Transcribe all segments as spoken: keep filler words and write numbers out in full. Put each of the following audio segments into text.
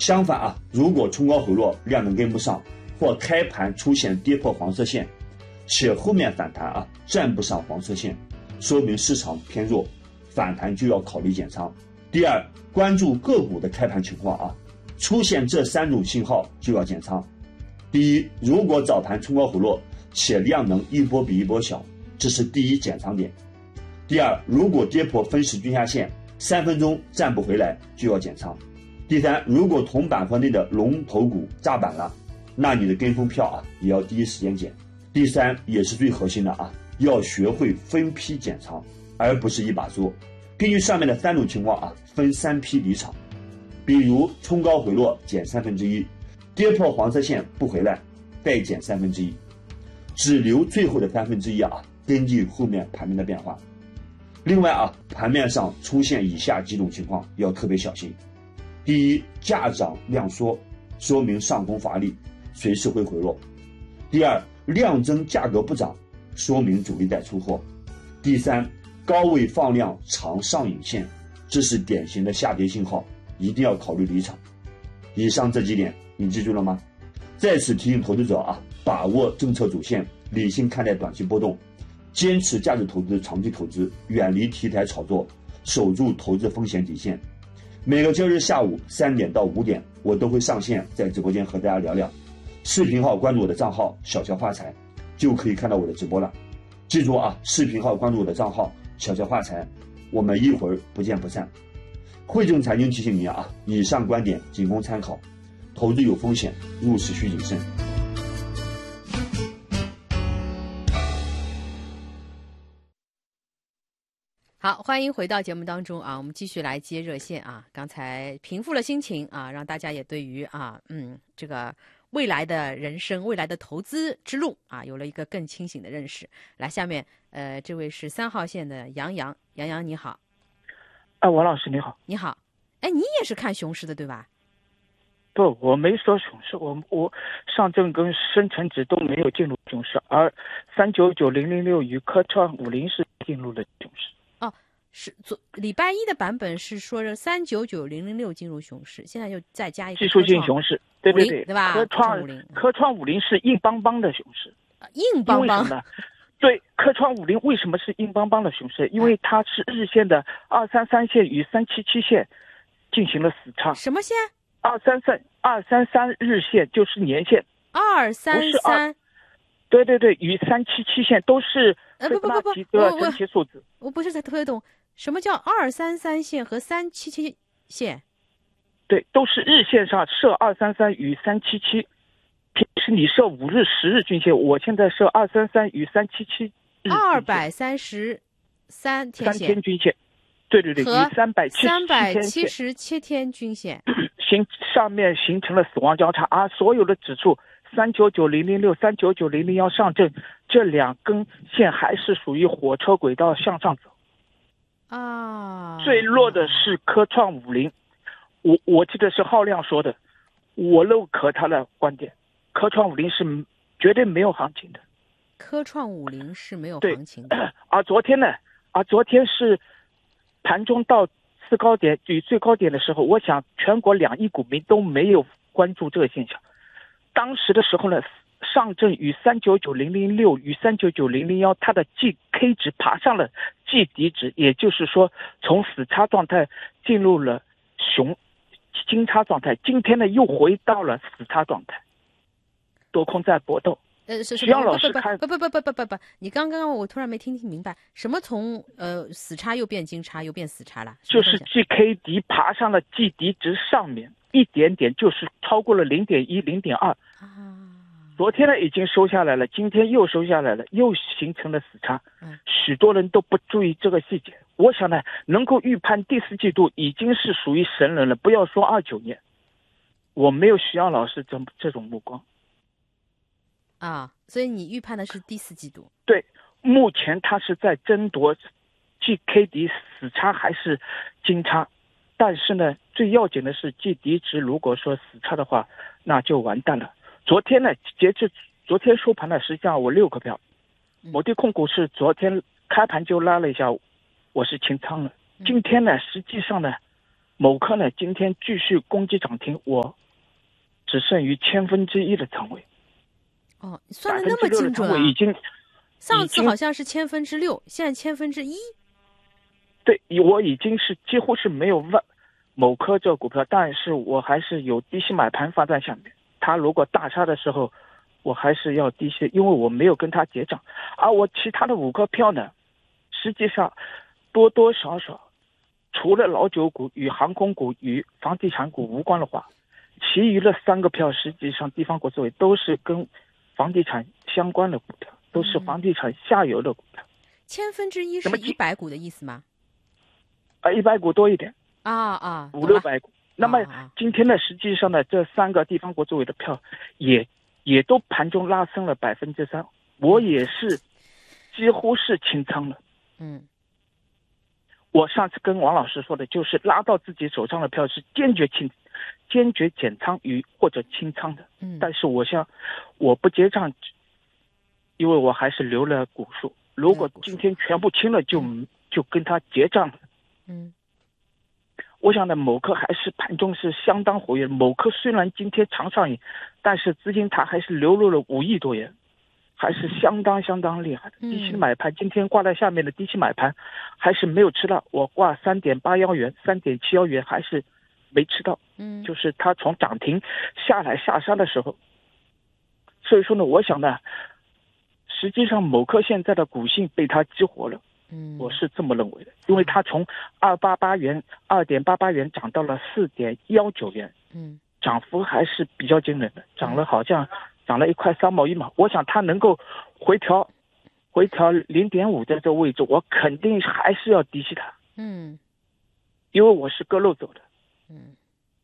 相反啊，如果冲高回落，量能跟不上，或开盘出现跌破黄色线，且后面反弹啊站不上黄色线，说明市场偏弱，反弹就要考虑减仓。第二，关注个股的开盘情况啊，出现这三种信号就要减仓。第一，如果早盘冲高回落，且量能一波比一波小，这是第一减仓点。第二，如果跌破分时均下线，三分钟站不回来就要减仓。第三，如果同板块内的龙头股炸板了，那你的跟风票啊也要第一时间减。第三，也是最核心的啊，要学会分批减仓，而不是一把做。根据上面的三种情况啊，分三批离场。比如冲高回落减三分之一，跌破黄色线不回来再减三分之一，只留最后的三分之一啊，根据后面盘面的变化。另外啊，盘面上出现以下几种情况要特别小心。第一，价涨量缩，说明上攻乏力，随时会回落。第二，量增价格不涨，说明主力在出货。第三，高位放量长上影线，这是典型的下跌信号，一定要考虑离场。以上这几点你记住了吗？在此提醒投资者啊，把握政策主线，理性看待短期波动，坚持价值投资、长期投资，远离题材炒作，守住投资风险底线。每个周日下午三点到五点，我都会上线在直播间和大家聊聊。视频号关注我的账号小乔发财，就可以看到我的直播了。记住啊，视频号关注我的账号小乔发财，我们一会儿不见不散。汇众财经提醒您啊，以上观点仅供参考，投资有风险，入市需谨慎。 好，欢迎回到节目当中啊，我们继续来接热线啊。刚才平复了心情啊，让大家也对于啊，嗯，这个未来的人生、未来的投资之路啊，有了一个更清醒的认识。来，下面呃，这位是三号线的杨洋，杨洋你好。 啊，王老师你好。 你好，哎，你也是看熊市的对吧？ 不，我没说熊市，我我上证跟深成指都没有进入熊市，而三九九零零六与科创五零是进入了熊市。 哦，是昨礼拜一的版本是说是三九九零零六进入熊市，现在又再加一个技术性熊市，对对对， 对吧？ 科创科创五零是硬邦邦的熊市， 啊、硬邦邦呢？对，科创五零为什么是硬邦邦的熊市？因为它是日线的二三三线与三七七线进行了死叉。 什么线？ 二三三二三三日线就是年线。 二三三。 对对对，与三七七线都是呃不不不不， 几个神奇数字。 我不是特别懂，什么叫二三三线和三七七线？ 对，都是日线上设二三三与三七七。平时你设五日、十日均线，我现在设二三三与三七七。 二百三十三天线。 三天均线。对对对，与三百七三百七十七天均线。 形上面形成了死亡交叉，而所有的指数三九九零零六、三九九零零幺上证这两根线还是属于火车轨道向上走。 啊。 最弱的是科创五零，我我记得是浩亮说的，我认可他的观点。科创五零是绝对没有行情的， 科创五零是没有行情的。 而昨天呢？而昨天是盘中到次高点与最高点的时候，我想全国两亿股民都没有关注这个现象。当时的时候呢，上证与三九九零零六与三九九零零幺，它的 G K 值爬上了 G 底值，也就是说从死叉状态进入了熊金叉状态。今天呢又回到了死叉状态。多空在搏斗。 呃，是是， 徐阳老师看， 不不不不不不不，你刚刚我突然没听听明白，什么从呃死叉又变金叉又变死叉了？ 就是 G K D 爬上了 G 底值上面一点点，就是超过了零点一、零点二。 啊， 昨天呢已经收下来了，今天又收下来了，又形成了死叉。 嗯， 许多人都不注意这个细节。我想呢，能够预判第四季度已经是属于神人了，不要说二九年。我没有徐阳老师这这种目光。 啊，所以你预判的是第四季度？ 对，目前它是在争夺 G K D 死叉还是金叉，但是呢，最要紧的是 G 底值，如果说死叉的话，那就完蛋了。昨天呢，截至昨天收盘呢，实际上我六个票，某地控股是昨天开盘就拉了一下，我是清仓了。今天呢，实际上呢， 某科呢今天继续攻击涨停，我只剩余千分之一的仓位。 哦，你算的那么精准啊！ 已经， 上次好像是千分之六，现在千分之一。 对，我已经是几乎是没有问某科这个股票，但是我还是有低吸买盘放在下面。它如果大杀的时候，我还是要低吸，因为我没有跟它结账。而我其他的五个票呢，实际上多多少少，除了老酒股与航空股与房地产股无关的话，其余的三个票实际上地方国资委都是跟房地产相关的股票，都是房地产下游的股票。 千分之一是一百股的意思吗？ 啊，一百股多一点啊啊， 五六百股。那么今天呢，实际上呢，这三个地方国资委的票也也都盘中拉升了百分之三，我也是几乎是清仓了。 嗯， 我上次跟王老师说的就是拉到自己手上的票是坚决清、坚决减仓与或者清仓的。 嗯， 但是我想我不结账，因为我还是留了股数。如果今天全部清了就，就、嗯、就跟他结账了。 嗯， 我想呢，某科还是盘中是相当活跃。某科虽然今天长上影，但是资金它还是流入了五亿多元，还是相当相当厉害的。低息买盘今天挂在下面的低息买盘，还是没有吃到。我挂三点八幺元、三点七幺元还是没吃到。 嗯， 就是它从涨停下来下杀的时候。所以说呢，我想呢，实际上某科现在的股性被它激活了。 嗯， 我是这么认为的，因为它从二八八元、二点八八元涨到了四点幺九元， 嗯， 涨幅还是比较惊人的，涨了好像涨了一块三毛一毛。我想它能够回调，回调零点五的这个位置，我肯定还是要低吸它。 嗯， 因为我是割肉走的。 嗯，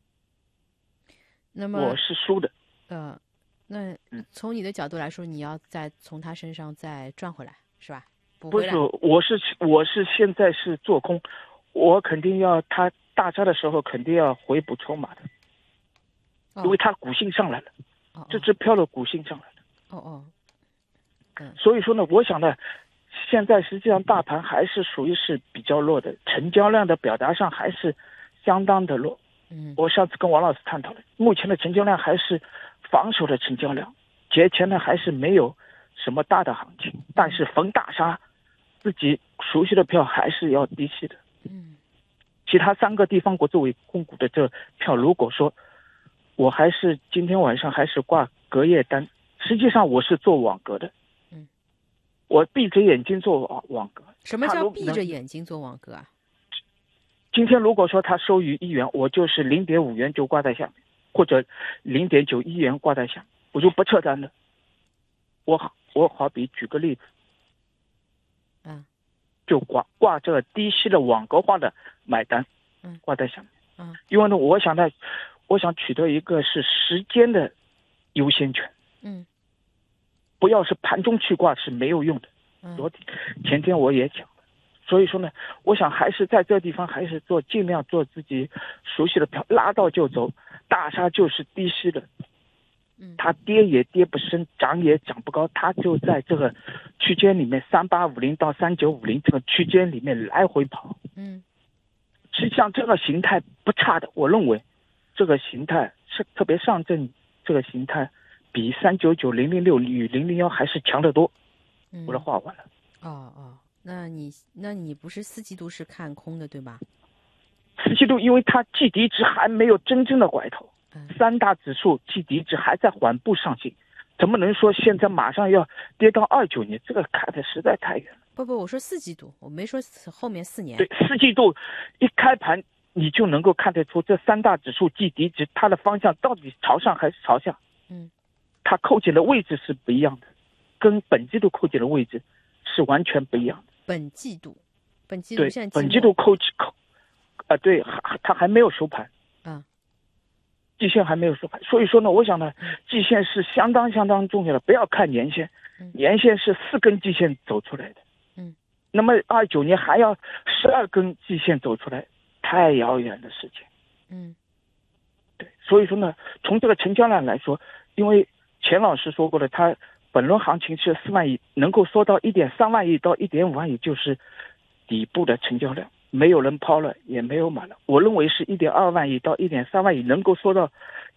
那么我是输的。 呃，那从你的角度来说，你要再从他身上再赚回来，是吧？ 不是，我是我是现在是做空，我肯定要他大杀的时候肯定要回补筹码的， 哦、 因为他股性上来了， 哦哦这支票的股性上来了。 哦哦，嗯， 所以说呢，我想呢，现在实际上大盘还是属于是比较弱的，成交量的表达上还是相当的弱。 嗯， 我上次跟王老师探讨了，目前的成交量还是防守的成交量，节前呢还是没有什么大的行情，但是逢大杀，自己熟悉的票还是要低吸的。 嗯， 其他三个地方国资委控股的这票，如果说我还是今天晚上还是挂隔夜单，实际上我是做网格的。 嗯， 我闭着眼睛做网网格。 什么叫闭着眼睛做网格啊？ 今天如果说它收于一元，我就是零点五元就挂在下面，或者零点九一元挂在下面，我就不撤单了。我好，我好比举个例子， 嗯， 就挂挂这个低息的网格化的买单， 嗯， 挂在下面， 嗯， 因为呢，我想呢，我想取得一个是时间的优先权， 嗯， 不要是盘中去挂是没有用的。 嗯， 昨天前天我也讲。所以说呢，我想还是在这个地方，还是做尽量做自己熟悉的票，拉到就走，大杀就是低吸的， 嗯，它跌也跌不深，涨也涨不高，它就在这个区间里面三八五零到三九五零这个区间里面来回跑， 嗯， 实际上这个形态不差的，我认为这个形态是特别上证这个形态比三九九零零六与零零幺还是强得多。 嗯， 我的话完了。 哦哦。那你那你不是四季度是看空的对吧？ 四季度因为它季底值还没有真正的拐头， 嗯，三大指数季底值还在缓步上行，怎么能说现在马上要跌到二九年？这个看的实在太远了。 不不，我说四季度，我没说后面四年。 对，四季度一开盘你就能够看得出这三大指数季底值它的方向到底朝上还是朝下。 嗯， 它扣紧的位置是不一样的，跟本季度扣紧的位置是完全不一样的。 本季度，本季度现在对，本季度扣扣，啊、呃，对，它还没有收盘， 啊， 季线还没有收盘，所以说呢，我想呢，季线是相当相当重要的，不要看年线，年线是四根季线走出来的， 嗯， 那么二九年还要十二根季线走出来，太遥远的事情， 嗯， 对，所以说呢，从这个成交量来说，因为钱老师说过了，他。本轮行情是四万亿，能够缩到一点三万亿到一点五万亿，就是底部的成交量。 没有人抛了，也没有买了。我认为是一点二万亿到一点三万亿能够说到